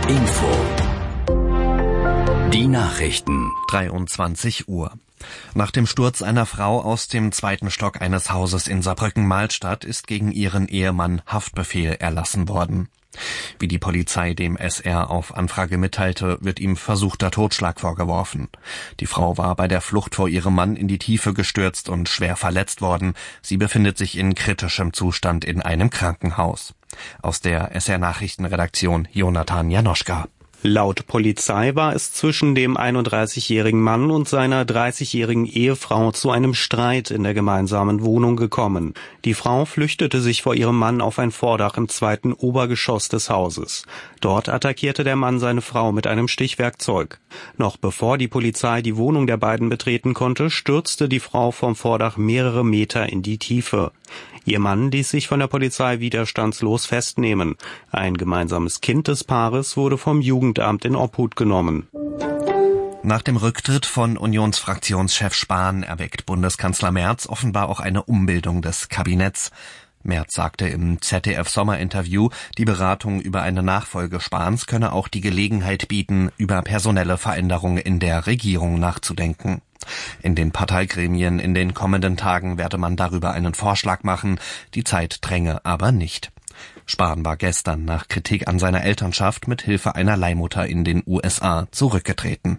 Info. Die Nachrichten. 23 Uhr. Nach dem Sturz einer Frau aus dem 2. Stock eines Hauses in Saarbrücken-Malstadt ist gegen ihren Ehemann Haftbefehl erlassen worden. Wie die Polizei dem SR auf Anfrage mitteilte, wird ihm versuchter Totschlag vorgeworfen. Die Frau war bei der Flucht vor ihrem Mann in die Tiefe gestürzt und schwer verletzt worden. Sie befindet sich in kritischem Zustand in einem Krankenhaus. Aus der SR-Nachrichtenredaktion Jonathan Janoschka. Laut Polizei war es zwischen dem 31-jährigen Mann und seiner 30-jährigen Ehefrau zu einem Streit in der gemeinsamen Wohnung gekommen. Die Frau flüchtete sich vor ihrem Mann auf ein Vordach im 2. Obergeschoss des Hauses. Dort attackierte der Mann seine Frau mit einem Stichwerkzeug. Noch bevor die Polizei die Wohnung der beiden betreten konnte, stürzte die Frau vom Vordach mehrere Meter in die Tiefe. Ihr Mann ließ sich von der Polizei widerstandslos festnehmen. Ein gemeinsames Kind des Paares wurde vom Jugendamt in Obhut genommen. Nach dem Rücktritt von Unionsfraktionschef Spahn erweckt Bundeskanzler Merz offenbar auch eine Umbildung des Kabinetts. Merz sagte im ZDF-Sommerinterview, die Beratung über eine Nachfolge Spahns könne auch die Gelegenheit bieten, über personelle Veränderungen in der Regierung nachzudenken. In den Parteigremien in den kommenden Tagen werde man darüber einen Vorschlag machen, die Zeit dränge aber nicht. Spahn war gestern nach Kritik an seiner Elternschaft mit Hilfe einer Leihmutter in den USA zurückgetreten.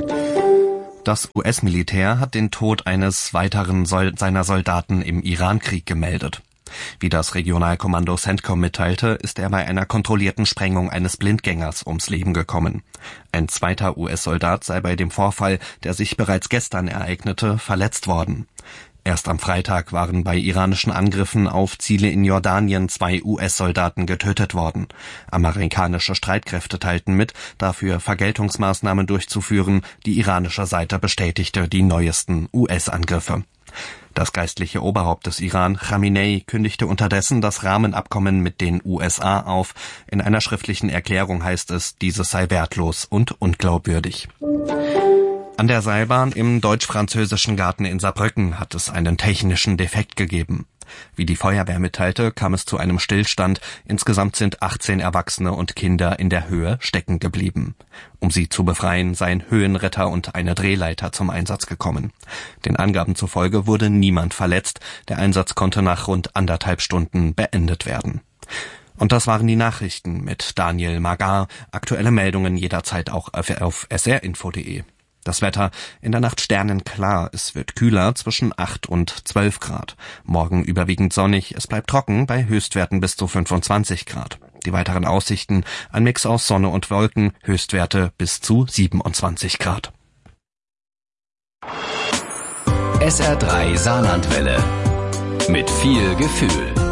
Das US-Militär hat den Tod eines weiteren seiner Soldaten im Irankrieg gemeldet. Wie das Regionalkommando CENTCOM mitteilte, ist er bei einer kontrollierten Sprengung eines Blindgängers ums Leben gekommen. Ein zweiter US-Soldat sei bei dem Vorfall, der sich bereits gestern ereignete, verletzt worden. Erst am Freitag waren bei iranischen Angriffen auf Ziele in Jordanien 2 US-Soldaten getötet worden. Amerikanische Streitkräfte teilten mit, dafür Vergeltungsmaßnahmen durchzuführen. Die iranische Seite bestätigte die neuesten US-Angriffe. Das geistliche Oberhaupt des Iran, Khamenei, kündigte unterdessen das Rahmenabkommen mit den USA auf. In einer schriftlichen Erklärung heißt es, dieses sei wertlos und unglaubwürdig. An der Seilbahn im deutsch-französischen Garten in Saarbrücken hat es einen technischen Defekt gegeben. Wie die Feuerwehr mitteilte, kam es zu einem Stillstand. Insgesamt sind 18 Erwachsene und Kinder in der Höhe stecken geblieben. Um sie zu befreien, seien Höhenretter und eine Drehleiter zum Einsatz gekommen. Den Angaben zufolge wurde niemand verletzt. Der Einsatz konnte nach rund 1,5 Stunden beendet werden. Und das waren die Nachrichten mit Daniel Magar. Aktuelle Meldungen jederzeit auch auf srinfo.de. Das Wetter: in der Nacht sternenklar, es wird kühler zwischen 8 und 12 Grad. Morgen überwiegend sonnig, es bleibt trocken bei Höchstwerten bis zu 25 Grad. Die weiteren Aussichten: ein Mix aus Sonne und Wolken, Höchstwerte bis zu 27 Grad. SR3 Saarlandwelle. Mit viel Gefühl.